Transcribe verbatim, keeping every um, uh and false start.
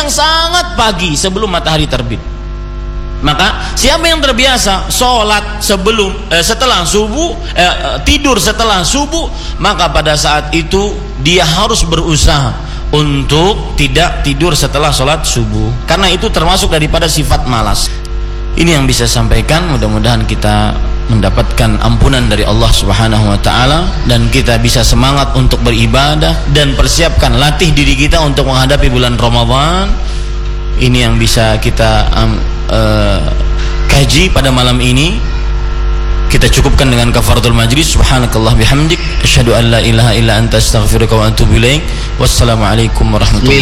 yang sangat pagi sebelum matahari terbit. Maka siapa yang terbiasa sholat sebelum eh, setelah subuh eh, tidur setelah subuh, maka pada saat itu dia harus berusaha untuk tidak tidur setelah sholat subuh, karena itu termasuk daripada sifat malas. Ini yang bisa sampaikan. Mudah-mudahan kita mendapatkan ampunan dari Allah Subhanahu wa taala dan kita bisa semangat untuk beribadah dan persiapkan, latih diri kita untuk menghadapi bulan Ramadan. Ini yang bisa kita um, uh, kaji pada malam ini. Kita cukupkan dengan kafaratul majlis. Subhanakallah bihamdik, asyhadu an la ilaha illa anta astaghfiruka wa atubu ilaik. Wassalamualaikum warahmatullahi wabarakatuh.